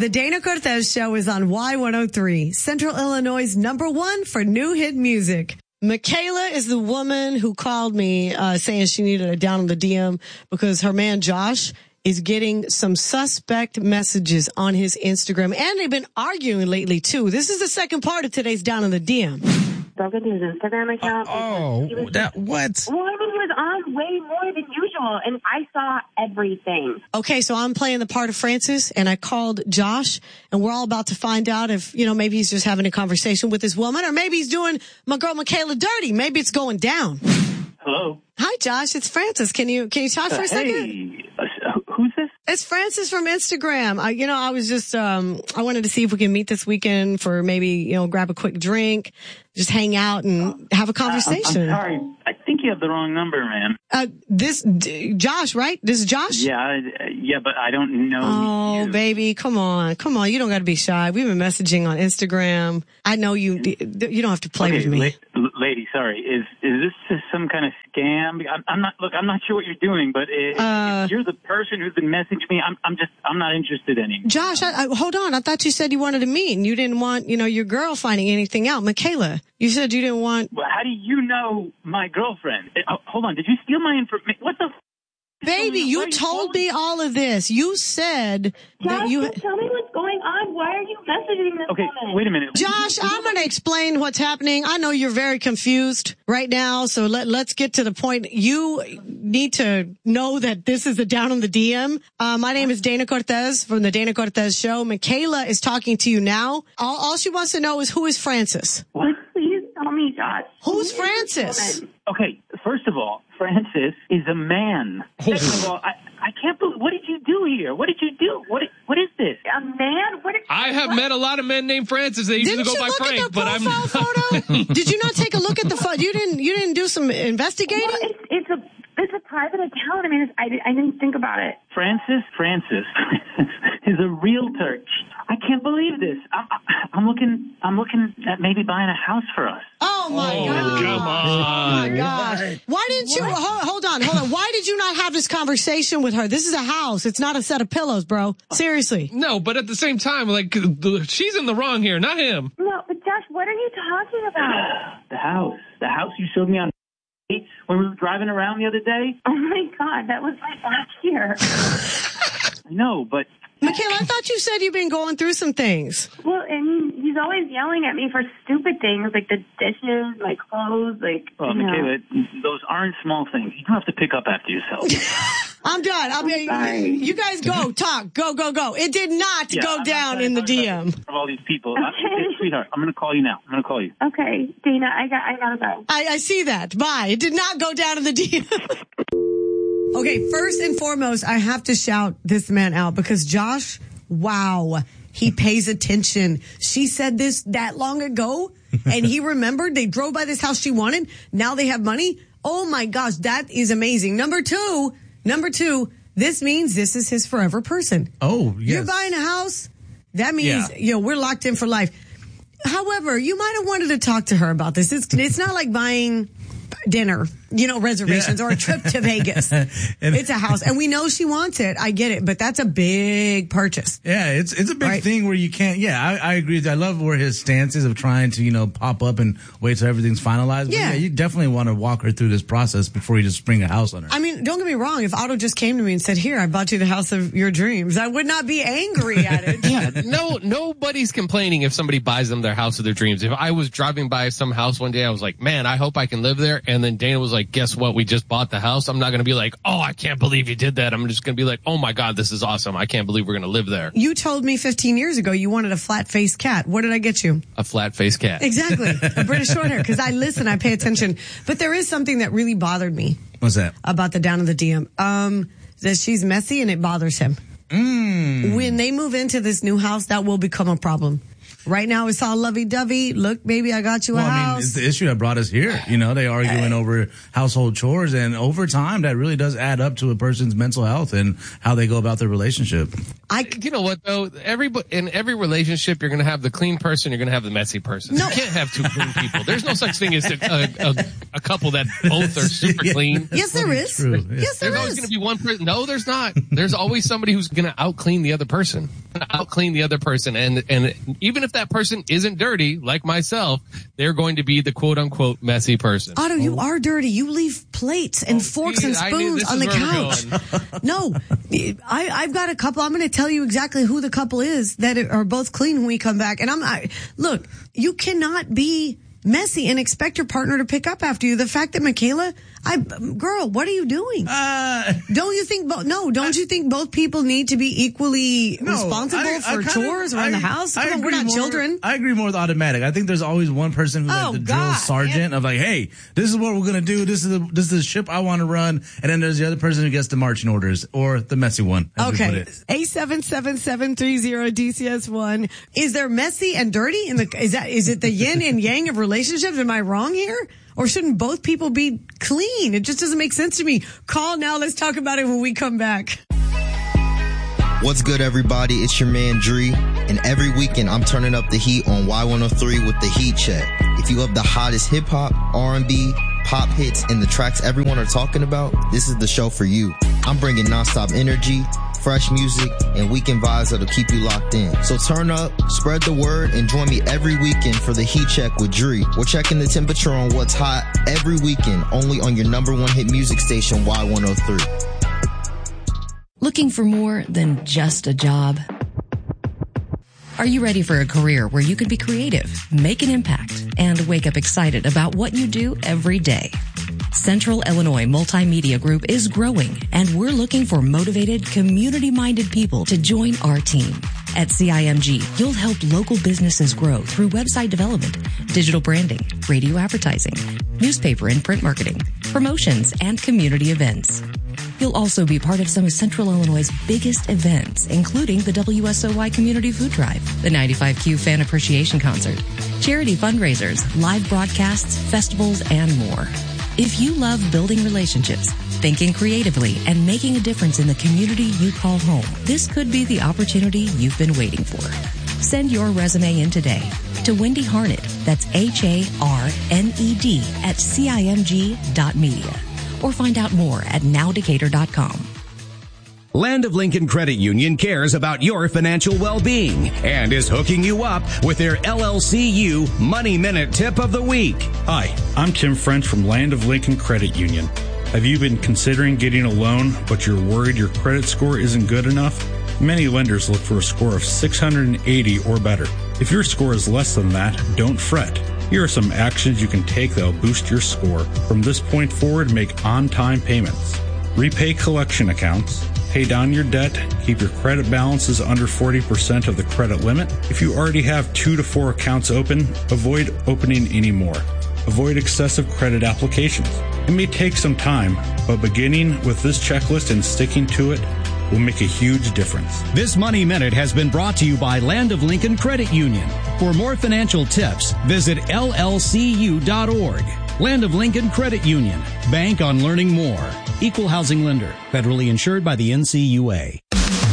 The Dana Cortez Show is on Y103, Central Illinois' #1 for new hit music. Michaela is the woman who called me saying she needed a down on the DM because her man Josh is getting some suspect messages on his Instagram. And they've been arguing lately, too. This is the second part of today's Down on the DM. Look at his Instagram account. What? Well, I mean, he was on way more than usual, and I saw everything. Okay, so I'm playing the part of Francis, and I called Josh, and we're all about to find out if, maybe he's just having a conversation with this woman, or maybe he's doing my girl Michaela dirty. Maybe it's going down. Hello. Hi, Josh. It's Francis. Can you talk for a second? Hey, who's this? It's Francis from Instagram. I was just, I wanted to see if we can meet this weekend for maybe, grab a quick drink, just hang out and have a conversation. I'm sorry. I think you have the wrong number, man. Josh, right? This is Josh? Yeah, but I don't know Oh, you. Baby, come on. You don't got to be shy. We've been messaging on Instagram. I know you don't have to play with me. Lady, sorry. Is this just some kind of scam? I'm not sure what you're doing, but if you're the person who's been messaging me, I'm not interested anymore. Josh, hold on. I thought you said you wanted to meet and you didn't want, your girl finding anything out. Michaela, you said you didn't want. Well, how do you know my girlfriend? Hold on. Did you steal my information? What the? Baby, you told me all of this. You said that you. Tell me what's going on. Why are you messaging this woman? Wait a minute. Josh, I'm going to explain what's happening. I know you're very confused right now, so let's get to the point. You need to know that this is the Down on the DM. My name is Dana Cortez from the Dana Cortez Show. Michaela is talking to you now. All she wants to know is who is Francis? What? Please tell me, Josh. Who's Francis? Okay, first of all, Francis is a man. Second of all, I can't believe. What did you do here? What did you do? What is this? A man? I have met a lot of men named Francis. They usually go by Frank, but I'm not. Photo? Did you not take a look at the photo? You didn't do some investigating? Well, it's a private account. I mean, I didn't think about it. Francis is a realtor. I can't believe this. I'm looking at maybe buying a house for us. Oh my God! Come on! Oh my gosh! Why didn't you? Hold on. Why did you not have this conversation with her? This is a house. It's not a set of pillows, bro. Seriously. No, but at the same time, she's in the wrong here, not him. No, but Josh, what are you talking about? The house you showed me on when we were driving around the other day. Oh my God, that was like last year. I know, but. Michaela, I thought you said you've been going through some things. Well, and he's always yelling at me for stupid things, like the dishes, my clothes, Michaela, those aren't small things. You don't have to pick up after yourself. I'm done. You guys go, talk, go. It did not go down in the DM. Of all these people. Okay. Sweetheart, I'm going to call you now. Okay, Dana, I gotta go. I see that. Bye. It did not go down in the DM. Okay, first and foremost, I have to shout this man out because Josh, wow, he pays attention. She said this that long ago, and he remembered. They drove by this house she wanted. Now they have money. Oh my gosh, that is amazing. Number two, this means this is his forever person. Oh, yes. You're buying a house. That means, we're locked in for life. However, you might have wanted to talk to her about this. It's not like buying dinner, reservations or a trip to Vegas. It's a house. And we know she wants it. I get it. But that's a big purchase. Yeah, it's a big thing where you can't. Yeah, I agree with that. I love where his stance is of trying to, pop up and wait till everything's finalized. But yeah, you definitely want to walk her through this process before you just spring a house on her. I mean, don't get me wrong. If Otto just came to me and said, here, I bought you the house of your dreams, I would not be angry at it. Yeah, nobody's complaining if somebody buys them their house of their dreams. If I was driving by some house one day, I was like, man, I hope I can live there. And then Dana was like, guess what? We just bought the house. I'm not going to be like, oh, I can't believe you did that. I'm just going to be like, oh my God, this is awesome. I can't believe we're going to live there. You told me 15 years ago you wanted a flat-faced cat. What did I get you? A flat-faced cat. Exactly. A British Shorthair. Because I listen, I pay attention. But there is something that really bothered me. What's that? About the Down in the DM. That she's messy and it bothers him. When they move into this new house, that will become a problem. Right now, it's all lovey-dovey. Look, baby, I got you a house. It's the issue that brought us here. They arguing over household chores, and over time, that really does add up to a person's mental health and how they go about their relationship. You know what, though? In every relationship, you're going to have the clean person, you're going to have the messy person. No. You can't have two clean people. There's no such thing as a couple that both are super clean. Yes, there is. True. Yes, there is. There's always going to be one person. No, there's not. There's always somebody who's going to out-clean the other person. to out clean the other person. And even if that person isn't dirty, like myself, they're going to be the quote unquote messy person. Otto, you are dirty. You leave plates and forks and spoons on the couch. No, I've got a couple. I'm going to tell you exactly who the couple is that are both clean when we come back. And look, you cannot be messy and expect your partner to pick up after you. The fact that Michaela, girl, what are you doing? Don't you think don't you think both people need to be equally responsible for chores around the house? Come on, we're not children. I agree more with automatic. I think there's always one person who's like the drill sergeant of like, hey, this is what we're going to do. This is the ship I want to run. And then there's the other person who gets the marching orders or the messy one. Okay. 877-730-DCS1. Is there messy and dirty is it the yin and yang of relationships? Am I wrong here? Or shouldn't both people be clean? It just doesn't make sense to me. Call now. Let's talk about it when we come back. What's good, everybody? It's your man, Dree. And every weekend, I'm turning up the heat on Y103 with the Heat Check. If you love the hottest hip-hop, R&B, pop hits, and the tracks everyone are talking about, this is the show for you. I'm bringing nonstop energy, fresh music, and weekend vibes that'll keep you locked in. So turn up, spread the word, and join me every weekend for the Heat Check with Dree. We're checking the temperature on what's hot every weekend, only on your number one hit music station, Y103. Looking for more than just a job? Are you ready for a career where you can be creative, make an impact, and wake up excited about what you do every day? Central Illinois Multimedia Group is growing, and we're looking for motivated, community-minded people to join our team. At CIMG, you'll help local businesses grow through website development, digital branding, radio advertising, newspaper and print marketing, promotions, and community events. You'll also be part of some of Central Illinois' biggest events, including the WSOY Community Food Drive, the 95Q Fan Appreciation Concert, charity fundraisers, live broadcasts, festivals, and more. If you love building relationships, thinking creatively, and making a difference in the community you call home, this could be the opportunity you've been waiting for. Send your resume in today to Wendy Harned, that's HARNED at CIMG.media, or find out more at nowdecatur.com. Land of Lincoln Credit Union cares about your financial well-being and is hooking you up with their LLCU Money Minute Tip of the Week. Hi, I'm Tim French from Land of Lincoln Credit Union. Have you been considering getting a loan, but you're worried your credit score isn't good enough? Many lenders look for a score of 680 or better. If your score is less than that, don't fret. Here are some actions you can take that will boost your score. From this point forward, make on-time payments. Repay collection accounts. Pay down your debt. Keep your credit balances under 40% of the credit limit. If you already have 2 to 4 accounts open, avoid opening any more. Avoid excessive credit applications. It may take some time, but beginning with this checklist and sticking to it will make a huge difference. This Money Minute has been brought to you by Land of Lincoln Credit Union. For more financial tips, visit llcu.org. Land of Lincoln Credit Union. Bank on learning more. Equal housing lender. Federally insured by the NCUA.